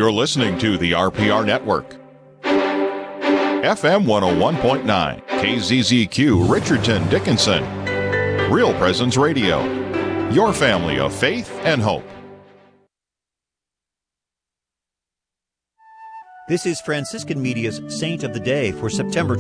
You're listening to the RPR Network. FM 101.9, KZZQ, Richardson, Dickinson. Real Presence Radio. Your family of faith and hope. This is Franciscan Media's Saint of the Day for September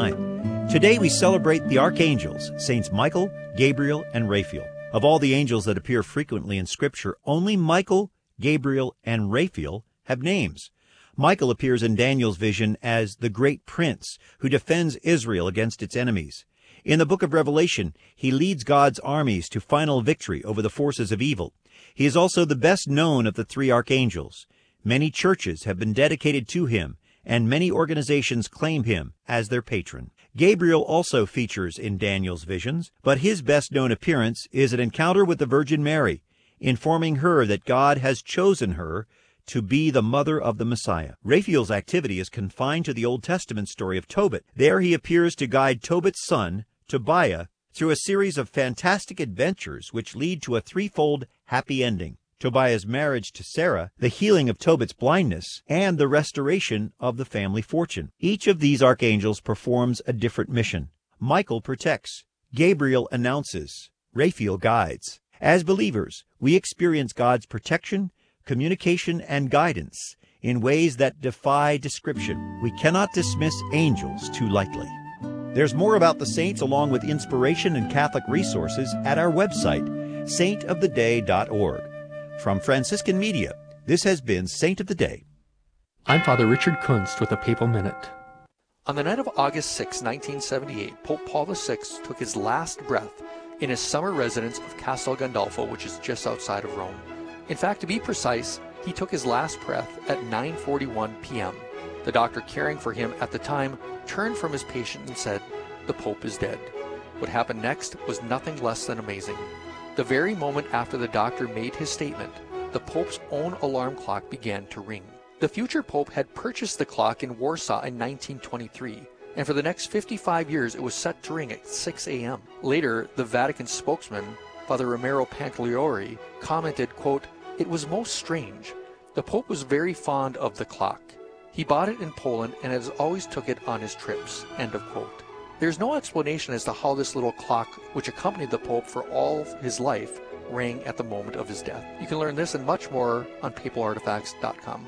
29. Today we celebrate the archangels, Saints Michael, Gabriel, and Raphael. Of all the angels that appear frequently in Scripture, only Michael, Gabriel, and Raphael have names. Michael appears in Daniel's vision as the great prince who defends Israel against its enemies. In the book of Revelation, he leads God's armies to final victory over the forces of evil. He is also the best known of the three archangels. Many churches have been dedicated to him, and many organizations claim him as their patron. Gabriel also features in Daniel's visions, but his best-known appearance is an encounter with the Virgin Mary, informing her that God has chosen her to be the mother of the Messiah. Raphael's activity is confined to the Old Testament story of Tobit. There he appears to guide Tobit's son, Tobiah, through a series of fantastic adventures which lead to a threefold happy ending: Tobiah's marriage to Sarah, the healing of Tobit's blindness, and the restoration of the family fortune. Each of these archangels performs a different mission. Michael protects, Gabriel announces, Raphael guides. As believers, we experience God's protection, communication, and guidance in ways that defy description. We cannot dismiss angels too lightly. There's more about the saints along with inspiration and Catholic resources at our website, saintoftheday.org. From Franciscan Media, this has been Saint of the Day. I'm Father Richard Kunst with a Papal Minute. On the night of August 6, 1978, Pope Paul VI took his last breath in his summer residence of Castel Gandolfo, which is just outside of Rome. In fact, to be precise, he took his last breath at 9:41 p.m. The doctor caring for him at the time turned from his patient and said, "The Pope is dead." What happened next was nothing less than amazing. The very moment after the doctor made his statement, the Pope's own alarm clock began to ring. The future Pope had purchased the clock in Warsaw in 1923, and for the next 55 years it was set to ring at 6 a.m. Later, the Vatican spokesman, Father Romero Pancagliori, commented, quote, "It was most strange. The Pope was very fond of the clock. He bought it in Poland and has always took it on his trips," end of quote. There's no explanation as to how this little clock, which accompanied the Pope for all of his life, rang at the moment of his death. You can learn this and much more on papalartifacts.com.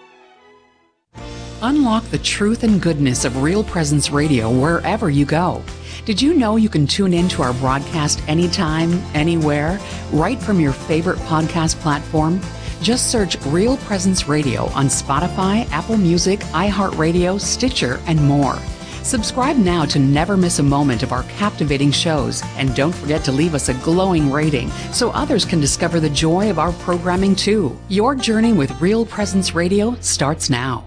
Unlock the truth and goodness of Real Presence Radio wherever you go. Did you know you can tune in to our broadcast anytime, anywhere, right from your favorite podcast platform? Just search Real Presence Radio on Spotify, Apple Music, iHeartRadio, Stitcher, and more. Subscribe now to never miss a moment of our captivating shows, and don't forget to leave us a glowing rating so others can discover the joy of our programming too. Your journey with Real Presence Radio starts now.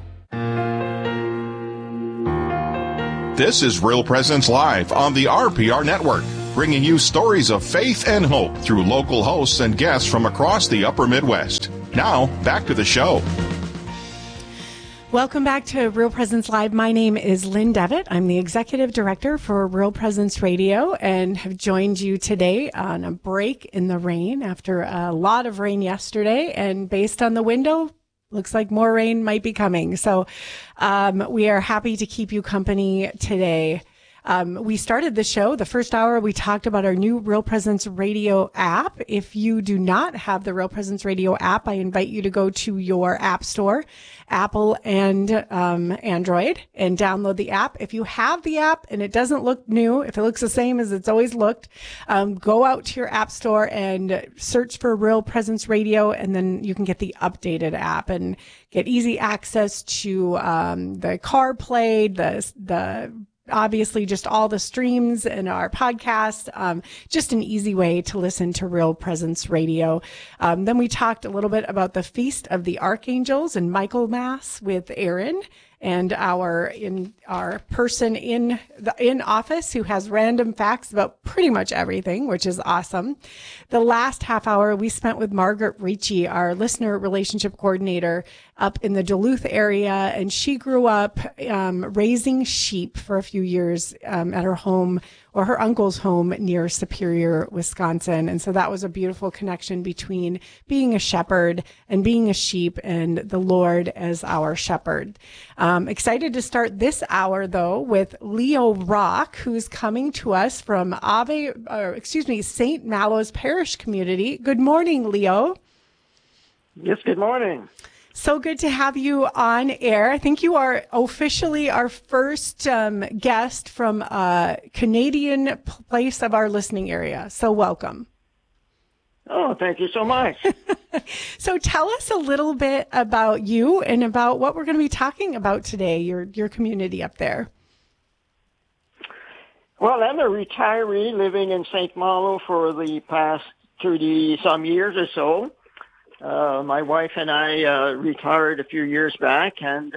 This is Real Presence Live on the RPR Network, bringing you stories of faith and hope through local hosts and guests from across the upper Midwest. Now, back to the show. Welcome back to Real Presence Live. My name is Lynn Devitt. I'm the Executive Director for Real Presence Radio and have joined you today on a break in the rain after a lot of rain yesterday. And based on the window, looks like more rain might be coming. So we are happy to keep you company today. We started the show, the first hour, we talked about our new Real Presence Radio app. If you do not have the Real Presence Radio app, I invite you to go to your app store, Apple and Android, and download the app. If you have the app and it doesn't look new, if it looks the same as it's always looked, go out to your app store and search for Real Presence Radio, and then you can get the updated app and get easy access to the CarPlay, the obviously just all the streams and our podcast, just an easy way to listen to Real Presence Radio. Then we talked a little bit about the Feast of the Archangels and Michaelmas with Aaron and our person in office who has random facts about pretty much everything, which is awesome. The last half hour we spent with Margaret Ricci, our listener relationship coordinator up in the Duluth area, and she grew up raising sheep for a few years at her home or her uncle's home near Superior, Wisconsin. And so that was a beautiful connection between being a shepherd and being a sheep and the Lord as our shepherd. Excited to start this hour, though, with Leo Rock, who's coming to us from St. Malo's Parish Community. Good morning, Leo. Yes, good morning. So good to have you on air. I think you are officially our first guest from a Canadian place of our listening area. So welcome. Oh, thank you so much. So tell us a little bit about you and about what we're going to be talking about today, your community up there. Well, I'm a retiree living in St. Malo for the past 30-some years or so. My wife and I retired a few years back, and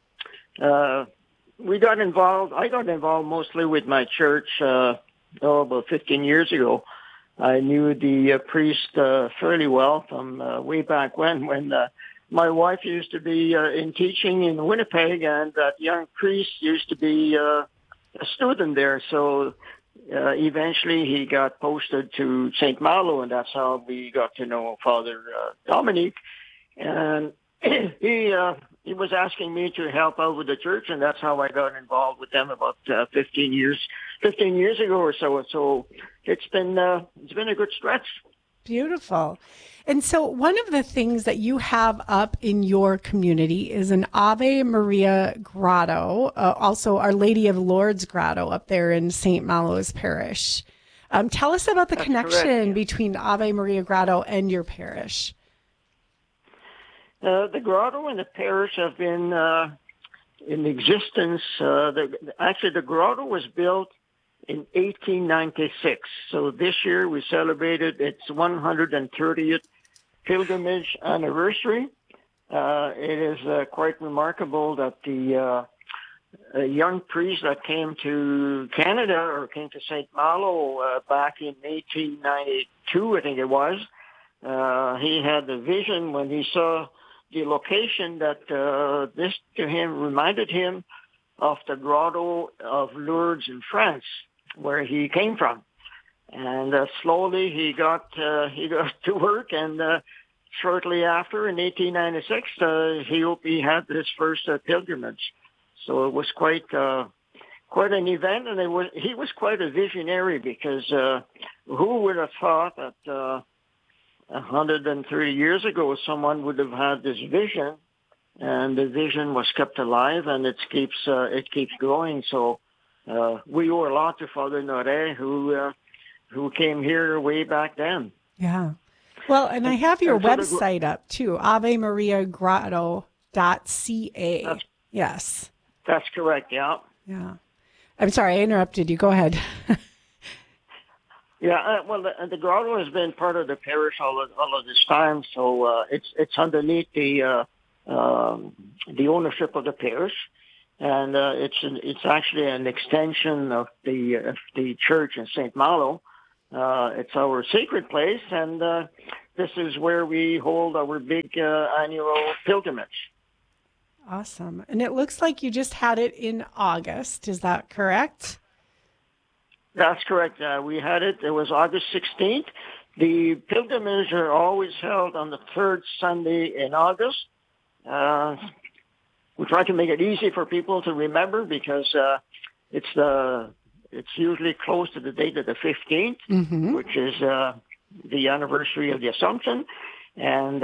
we got involved. I got involved mostly with my church about 15 years ago. I knew the priest fairly well from way back when my wife used to be in teaching in Winnipeg, and that young priest used to be a student there. So eventually he got posted to St. Malo, and that's how we got to know Father Dominique. And he was asking me to help out with the church, and that's how I got involved with them about 15 years ago or so. So it's been a good stretch. Beautiful. And so one of the things that you have up in your community is an Ave Maria Grotto, also Our Lady of Lourdes Grotto up there in St. Malo's Parish. Tell us about the That's connection correct. between Ave Maria Grotto and your parish. The grotto and the parish have been in existence. Actually, the grotto was built in 1896. So this year we celebrated its 130th pilgrimage anniversary. It is quite remarkable that the young priest that came to Canada or came to St. Malo back in 1892, I think it was, he had the vision when he saw the location that this to him reminded him of the Grotto of Lourdes in France, where he came from. And slowly he got to work, and shortly after, in 1896, he had his first pilgrimage. So it was quite an event, and he was quite a visionary, because who would have thought that 130 years ago someone would have had this vision, and the vision was kept alive, and it keeps growing. So we owe a lot to Father Noret, who came here way back then. Yeah. Well, and I have your website up too, AveMariaGrotto.ca. Yes. That's correct, yeah. Yeah. I'm sorry, I interrupted you. Go ahead. Yeah, well, the grotto has been part of the parish all of this time, so it's underneath the ownership of the parish, and it's actually an extension of the church in St. Malo. It's our sacred place, and this is where we hold our big annual pilgrimage. Awesome. And it looks like you just had it in August. Is that correct? That's correct. We had it. It was August 16th. The pilgrimages are always held on the third Sunday in August. We try to make it easy for people to remember, because it's usually close to the date of the 15th, mm-hmm. which is the anniversary of the Assumption, and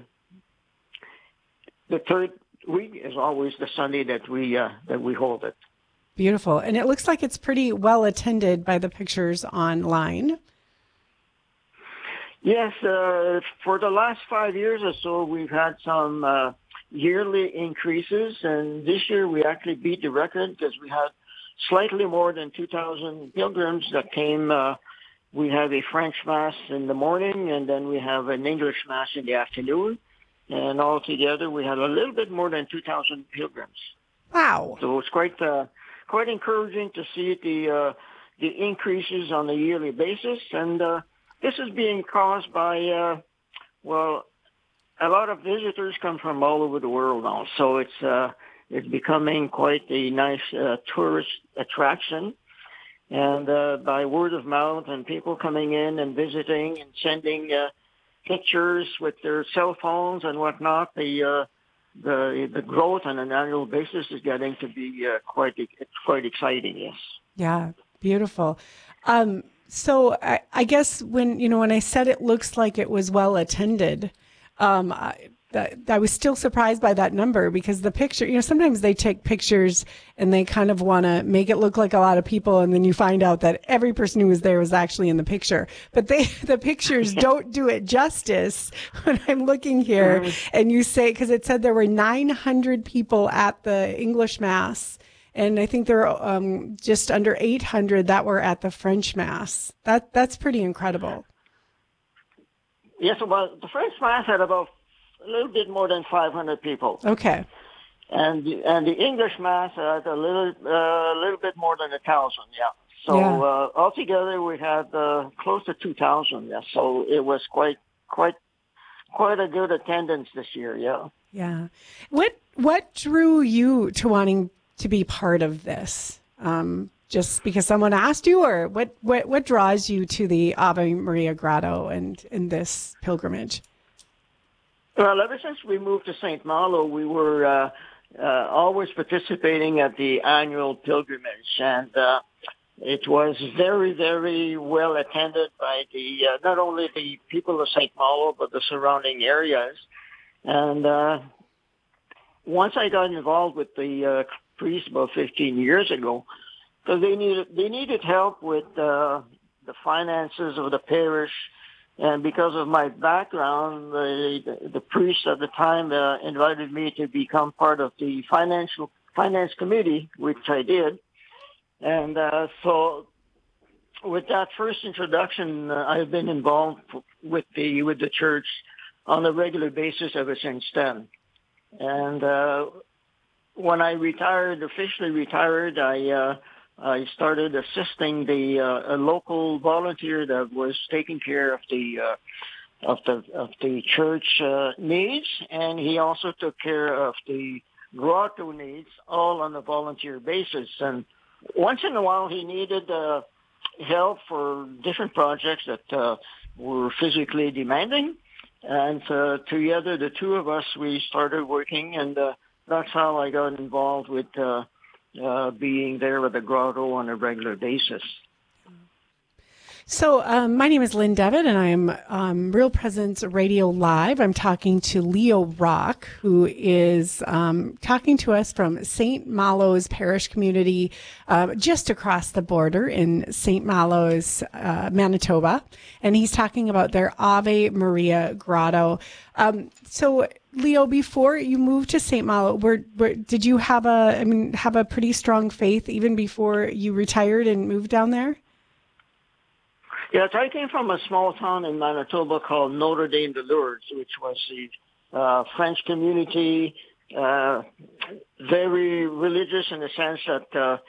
the third week is always the Sunday that we hold it. Beautiful. And it looks like it's pretty well attended by the pictures online. Yes, for the last 5 years or so, we've had some yearly increases, and this year we actually beat the record, because we had slightly more than 2,000 pilgrims that came. We have a French Mass in the morning, and then we have an English Mass in the afternoon, and altogether we had a little bit more than 2,000 pilgrims. Wow. So it's quite encouraging to see the increases on a yearly basis, and this is being caused by a lot of visitors come from all over the world now, so it's becoming quite a nice tourist attraction. And by word of mouth and people coming in and visiting and sending pictures with their cell phones and whatnot, the growth on an annual basis is getting to be quite exciting. Yes. Yeah, beautiful. So I guess when I said it looks like it was well attended, I was still surprised by that number, because the picture, sometimes they take pictures and they kind of want to make it look like a lot of people, and then you find out that every person who was there was actually in the picture. But the pictures don't do it justice when I'm looking here. And you say, because it said there were 900 people at the English Mass, and I think there are just under 800 that were at the French Mass. That's pretty incredible. Yes, well, the French Mass had about a little bit more than 500 people. Okay. And the English Mass had a little bit more than 1,000. Yeah. So altogether we had close to 2,000. Yeah. So it was quite a good attendance this year. Yeah. Yeah. What drew you to wanting to be part of this? Just because someone asked you, or what draws you to the Ave Maria Grotto and in this pilgrimage? Well, ever since we moved to St. Malo, we were always participating at the annual pilgrimage, and it was very, very well attended by not only the people of St. Malo, but the surrounding areas. And once I got involved with the priests about 15 years ago, because they needed help with the finances of the parish. And because of my background, the priest at the time invited me to become part of the finance committee, which I did. And so with that first introduction, I've been involved with the church on a regular basis ever since then. And when I officially retired, I started assisting a local volunteer that was taking care of the church needs, and he also took care of the grotto needs, all on a volunteer basis. And once in a while, he needed help for different projects that were physically demanding. And together, the two of us, we started working, and that's how I got involved with being there with the grotto on a regular basis. So my name is Lynn Devitt, and I am Real Presence Radio Live. I'm talking to Leo Rock, who is talking to us from St. Malo's parish community just across the border in St. Malo's, Manitoba. And he's talking about their Ave Maria Grotto. So, Leo, before you moved to St. Malo, did you have a pretty strong faith even before you retired and moved down there? Yes, I came from a small town in Manitoba called Notre Dame de Lourdes, which was the French community, very religious in the sense that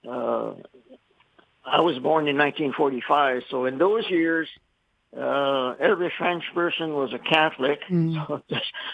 I was born in 1945. So in those years, every French person was a Catholic. So